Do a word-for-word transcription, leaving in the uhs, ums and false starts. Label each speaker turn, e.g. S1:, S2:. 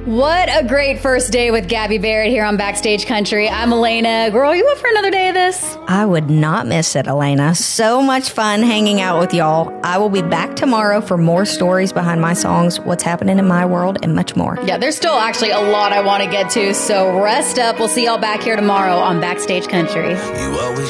S1: What a great first day with Gabby Barrett here on Backstage Country. I'm Elena. Girl, you up for another day of this?
S2: I would not miss it, Elena. So much fun hanging out with y'all. I will be back tomorrow for more stories behind my songs, what's happening in my world, and much more.
S1: Yeah, there's still actually a lot I want to get to, so rest up. We'll see y'all back here tomorrow on Backstage Country.
S3: You always